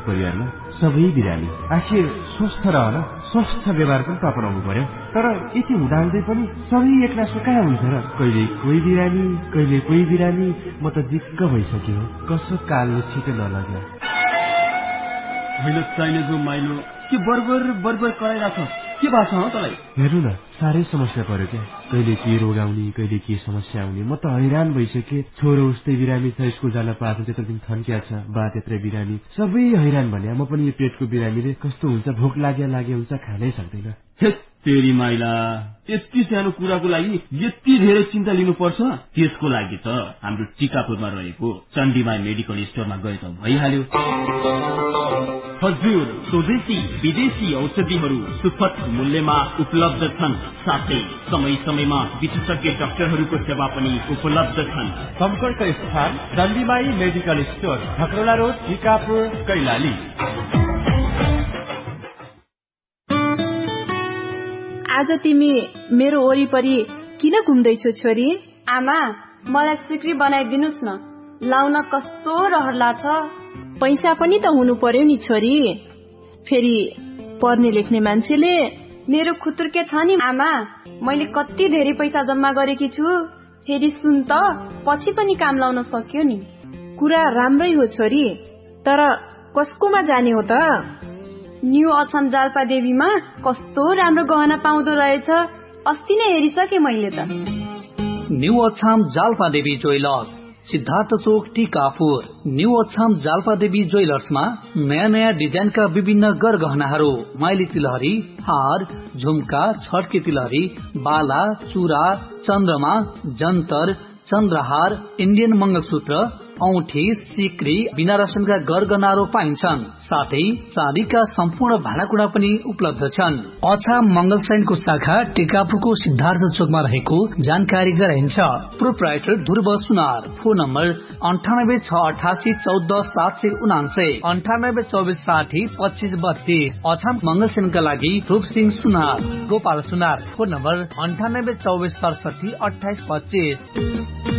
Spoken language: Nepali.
परिवारमा सबै बिरामी। आखिर स्वस्थ रहन स्वस्थ व्यवहार पनि त अपनाउनु पर्यो। तर यति हुँदाहुँदै पनि सबै एकनासो कहाँ हुन्छ र? कहिले कोही बिरामी कहिले कोही बिरामी। म त दिक्क भइसक्यो। कसो कालले छिटो नलग्यो। होइन चाहिनेको माइलो के बर्बर कराइरहेछ? के भएको छ तँलाई? हेर्नु न, साह्रै समस्या पर्यो क्या। कहिले के रोग आउने कहिले के समस्या आउने। म त हैरान भइसके। छोरो उस्तै बिरामी छ, स्कुल जान पाएको त्यत्रो दिन थन्किया छ। बा त्यत्रै बिरामी, सबै हैरान भने। म पनि यो पेटको बिरामीले कस्तो हुन्छ, भोक लागे हुन्छ, खानै सक्दैन। तेरी माइला, यति सानो कुराको लागि यति धेरै चिन्ता लिनुपर्छ? त्यसको लागि त हाम्रो टिकापुरमा रहेको चण्डीमाई मेडिकल स्टोरमा गए त भइहाल्यो। हजुर, स्वदेशी विदेशी औषधिहरू सुपथ मूल्यमा उपलब्ध छन्। साथै समय समयमा विशेषज्ञ डाक्टरहरूको सेवा पनि उपलब्ध छन्। सम्पर्क स्थान चण्डीमाई medical store, खकरोला road, Tikapur, Kailali. आज तिमी मेरो वरिपरि किन घुम्दैछौ छोरी? आमा, मलाई सिक्री बनाइदिनुस् न, लाउन कस्तो रहर लाग्छ। पैसा पनि त हुनु पर्यो नि छोरी। फेरि पढ्ने लेख्ने मान्छेले। मेरो खुतुर्के छ नि आमा, मैले कति धेरै पैसा जम्मा गरेकी छु। फेरि सुन त, पछि पनि काम लाउन सक्यो नि। कुरा राम्रै हो छोरी, तर कसकोमा जाने हो त? न्यू अछाम जाल्पा देवीमा कस्तो राम्रो गहना पाउँदो रहेछ। अस्ति नै हेरिसके मैले त। न्यू अछाम जाल्पा देवी ज्वेलर्स, सिद्धार्थ चोक, टिकापुर। न्यू अछाम जाल्पा देवी ज्वेलर्समा नयाँ नयाँ डिजाइनका विभिन्न गरगहनाहरू, माइली तिलहरी, हार, झुम्का, छड्के तिलहरी, बाला, चुरा, चन्द्रमा, जन्तर, चन्द्रहार, इन्डियन मंगलसूत्र, औठी, सिक्री, बिना रसनका गरगहनाहरू पाइन्छन्। साथै चाँदीका सम्पूर्ण भाँडाकुँडा पनि उपलब्ध छन्। अछाम मंगलसैनको शाखा टिकापुरको सिद्धार्थ चोकमा रहेको जानकारी गराइन्छ। प्रोप्राइटर ध्रुव सुनार। Phone number 9868844779, 9824602532। अछाम मंगलसेनका लागि रूपसिंह सुनार। गोपाल सुनार। Phone number 9824672825।